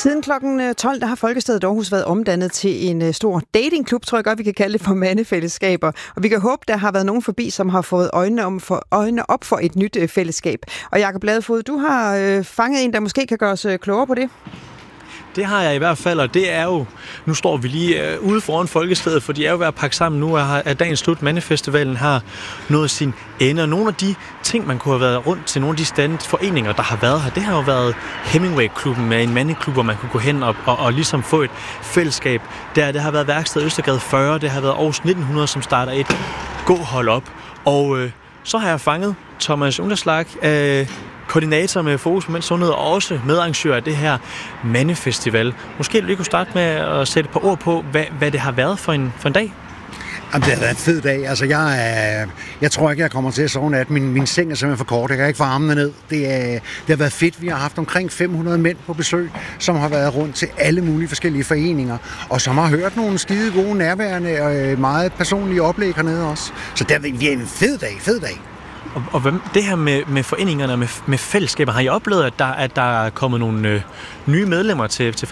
Siden klokken 12, der har Folkestedet Aarhus været omdannet til en stor datingklub, tror jeg godt, vi kan kalde det, for mandefællesskaber. Og vi kan håbe, der har været nogen forbi, som har fået øjnene op for et nyt fællesskab. Og Jakob Ladefoged, du har fanget en, der måske kan gøre os klogere på det. Det har jeg i hvert fald, og det er jo, nu står vi lige ude foran Folkestedet, for de er jo ved at pakke sammen nu, at dagens slut, Mandefestivalen har nået sin ende. Og nogle af de ting, man kunne have været rundt til, nogle af de standforeninger, der har været her, det har jo været Hemingway-klubben med en mandeklub, hvor man kunne gå hen og ligesom få et fællesskab. Det har været værksted Østergade 40, det har været Aarhus 1900, som starter et gåhold op. Og så har jeg fanget Thomas Underslag, koordinator med fokus på mænds sundhed og også medarrangør af det her Mandefestival. Måske du lige kunne starte med at sætte et par ord på, hvad det har været for en dag? Jamen, det har været en fed dag. Altså, jeg tror ikke, jeg kommer til at sove nat. Min seng er simpelthen for kort. Jeg kan ikke få armene ned. Det har været fedt. Vi har haft omkring 500 mænd på besøg, som har været rundt til alle mulige forskellige foreninger, og som har hørt nogle skide gode, nærværende og meget personlige oplæg hernede også. Så det er en fed dag. Og det her med foreningerne, med fællesskaber, har I oplevet, at der er kommet nogle nye medlemmer til